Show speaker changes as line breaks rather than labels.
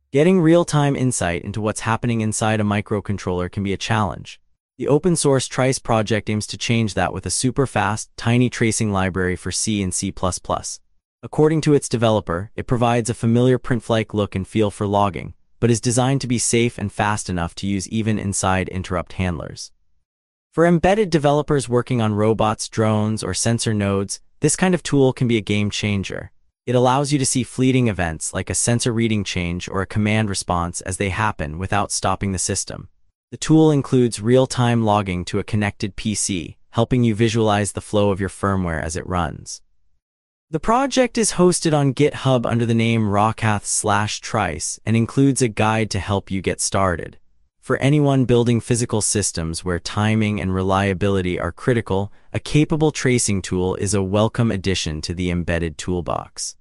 Getting real-time insight into what's happening inside a microcontroller can be a challenge. The open-source Trice project aims to change that with a super-fast, tiny tracing library for C and C++. According to its developer, it provides a familiar print-like look and feel for logging, but is designed to be safe and fast enough to use even inside interrupt handlers. For embedded developers working on robots, drones, or sensor nodes, this kind of tool can be a game changer. It allows you to see fleeting events like a sensor reading change or a command response as they happen without stopping the system. The tool includes real-time logging to a connected PC, helping you visualize the flow of your firmware as it runs. The project is hosted on GitHub under the name Rockath/Trice and includes a guide to help you get started. For anyone building physical systems where timing and reliability are critical, a capable tracing tool is a welcome addition to the embedded toolbox.